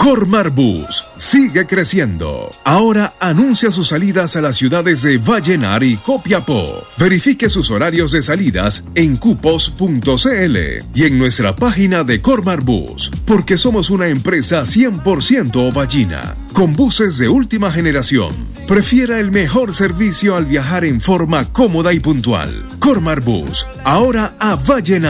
Cormar Bus sigue creciendo. Ahora anuncia sus salidas a las ciudades de Vallenar y Copiapó. Verifique sus horarios de salidas en cupos.cl y en nuestra página de Cormar Bus, porque somos una empresa 100% ovallina, con buses de última generación. Prefiera el mejor servicio al viajar en forma cómoda y puntual. Cormar Bus, ahora a Vallenar.